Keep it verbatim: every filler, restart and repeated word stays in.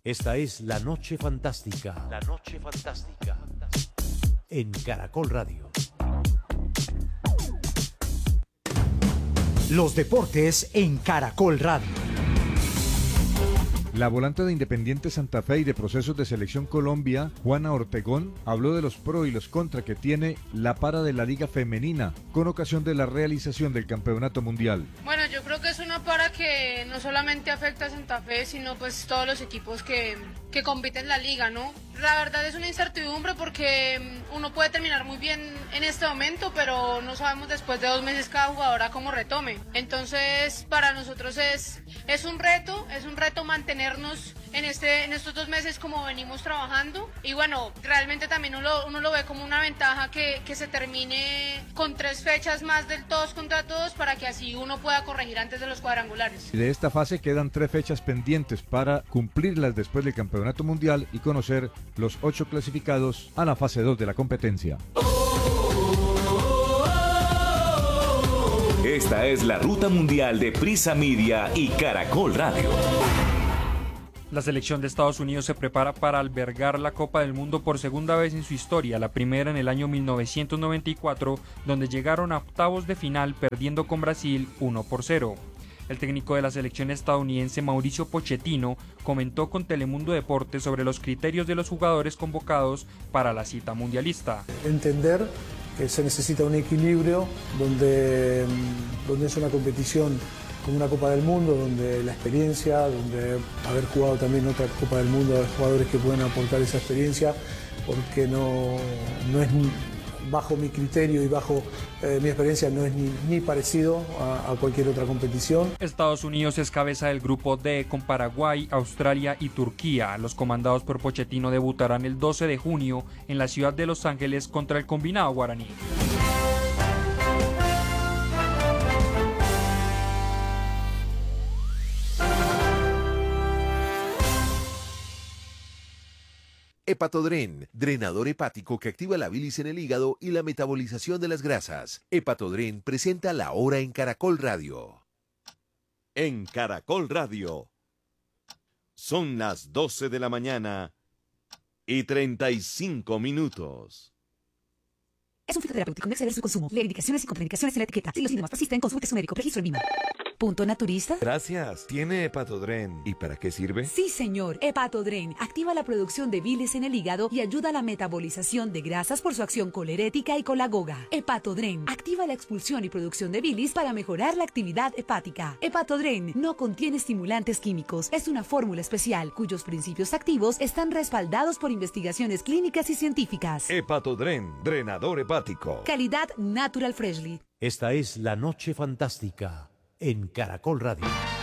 Esta es La Noche Fantástica. La Noche Fantástica. En Caracol Radio. Los deportes en Caracol Radio. La volante de Independiente Santa Fe y de Procesos de Selección Colombia, Juana Ortegón, habló de los pros y los contras que tiene la para de la Liga Femenina con ocasión de la realización del Campeonato Mundial. Bueno, yo creo que es una para que no solamente afecta a Santa Fe, sino pues todos los equipos que, que compiten en la liga, ¿no? La verdad es una incertidumbre porque uno puede terminar muy bien en este momento, pero no sabemos después de dos meses cada jugadora cómo retome. Entonces, para nosotros es, es un reto, es un reto mantenernos en, este, en estos dos meses como venimos trabajando. Y bueno, realmente también uno lo, uno lo ve como una ventaja que, que se termine con tres fechas más del todos contra todos para que así uno pueda corregir antes de los cuadrangulares. De esta fase quedan tres fechas pendientes para cumplirlas después del Campeonato Mundial y conocer los ocho clasificados a la fase dos de la competencia. Esta es la ruta mundial de Prisa Media y Caracol Radio. La selección de Estados Unidos se prepara para albergar la Copa del Mundo por segunda vez en su historia, la primera en el año mil novecientos noventa y cuatro, donde llegaron a octavos de final perdiendo con Brasil uno por cero. El técnico de la selección estadounidense, Mauricio Pochettino, comentó con Telemundo Deportes sobre los criterios de los jugadores convocados para la cita mundialista. Entender que se necesita un equilibrio donde, donde es una competición como una Copa del Mundo, donde la experiencia, donde haber jugado también otra Copa del Mundo, haber jugadores que pueden aportar esa experiencia, porque no, no es bajo mi criterio y bajo eh, mi experiencia no es ni, ni parecido a, a cualquier otra competición. Estados Unidos es cabeza del grupo D con Paraguay, Australia y Turquía. Los comandados por Pochettino debutarán el doce de junio en la ciudad de Los Ángeles contra el combinado guaraní. Hepatodren, drenador hepático que activa la bilis en el hígado y la metabolización de las grasas. Hepatodren presenta La Hora en Caracol Radio. En Caracol Radio. Son las doce de la mañana y treinta y cinco minutos. Es un fitoterapéutico, no exceder su consumo. Lee indicaciones y contraindicaciones en la etiqueta. Si los síntomas persisten, consulte a su médico. Registro en Lima. ¿Punto naturista? Gracias. ¿Tiene Hepatodren? ¿Y para qué sirve? Sí, señor. Hepatodren activa la producción de bilis en el hígado y ayuda a la metabolización de grasas por su acción colerética y colagoga. Hepatodren activa la expulsión y producción de bilis para mejorar la actividad hepática. Hepatodren no contiene estimulantes químicos. Es una fórmula especial cuyos principios activos están respaldados por investigaciones clínicas y científicas. Hepatodren, drenador hepático. Calidad Natural Freshly. Esta es La Noche Fantástica en Caracol Radio.